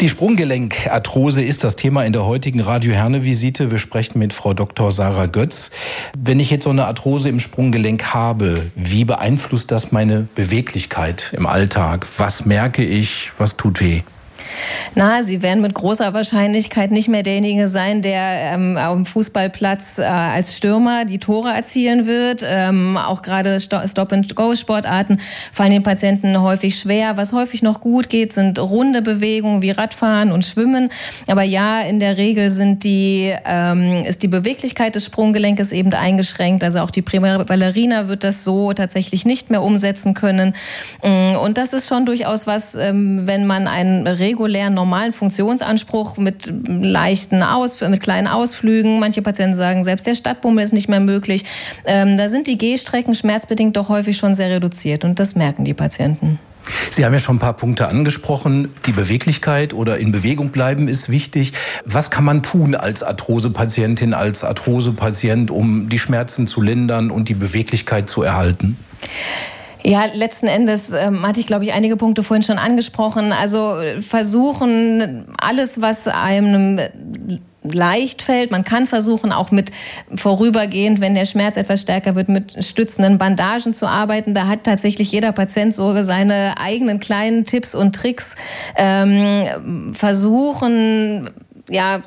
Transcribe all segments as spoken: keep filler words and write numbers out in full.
Die Sprunggelenkarthrose ist das Thema in der heutigen Radio-Herne-Visite. Wir sprechen mit Frau Doktor Sarah Götz. Wenn ich jetzt so eine Arthrose im Sprunggelenk habe, wie beeinflusst das meine Beweglichkeit im Alltag? Was merke ich? Was tut weh? Na, Sie werden mit großer Wahrscheinlichkeit nicht mehr derjenige sein, der ähm, auf dem Fußballplatz äh, als Stürmer die Tore erzielen wird. Ähm, auch gerade Stop-and-Go-Sportarten fallen den Patienten häufig schwer. Was häufig noch gut geht, sind runde Bewegungen wie Radfahren und Schwimmen. Aber ja, in der Regel sind die, ähm, ist die Beweglichkeit des Sprunggelenkes eben eingeschränkt. Also auch die Prima Ballerina wird das so tatsächlich nicht mehr umsetzen können. Und das ist schon durchaus was, ähm, wenn man einen regulären normalen Funktionsanspruch mit leichten Aus, mit kleinen Ausflügen. Manche Patienten sagen, selbst der Stadtbummel ist nicht mehr möglich. Ähm, da sind die Gehstrecken schmerzbedingt doch häufig schon sehr reduziert und das merken die Patienten. Sie haben ja schon ein paar Punkte angesprochen. Die Beweglichkeit oder in Bewegung bleiben ist wichtig. Was kann man tun als Arthrosepatientin, als Arthrosepatient, um die Schmerzen zu lindern und die Beweglichkeit zu erhalten? Ja, letzten Endes ähm, hatte ich, glaube ich, einige Punkte vorhin schon angesprochen. Also versuchen, alles, was einem leicht fällt. Man kann versuchen, auch mit vorübergehend, wenn der Schmerz etwas stärker wird, mit stützenden Bandagen zu arbeiten. Da hat tatsächlich jeder Patient so seine eigenen kleinen Tipps und Tricks. Ähm, versuchen, ja,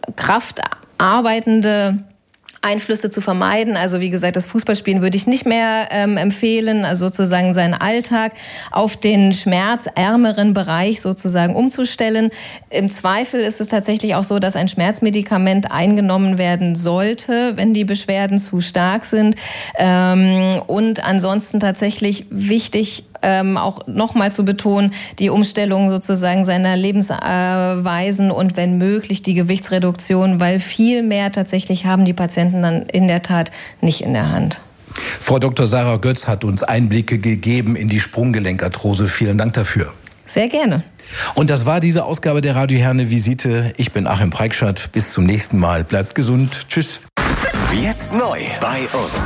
kraftarbeitende Einflüsse zu vermeiden. Also wie gesagt, das Fußballspielen würde ich nicht mehr ähm, empfehlen, also sozusagen seinen Alltag auf den schmerzärmeren Bereich sozusagen umzustellen. Im Zweifel ist es tatsächlich auch so, dass ein Schmerzmedikament eingenommen werden sollte, wenn die Beschwerden zu stark sind. Ähm, und ansonsten tatsächlich wichtig, Ähm, auch nochmal zu betonen, die Umstellung sozusagen seiner Lebensweisen und wenn möglich die Gewichtsreduktion, weil viel mehr tatsächlich haben die Patienten dann in der Tat nicht in der Hand. Frau Doktor Sarah Götz hat uns Einblicke gegeben in die Sprunggelenkarthrose. Vielen Dank dafür. Sehr gerne. Und das war diese Ausgabe der Radio-Herne-Visite. Ich bin Achim Preikschat. Bis zum nächsten Mal. Bleibt gesund. Tschüss. Jetzt neu bei uns.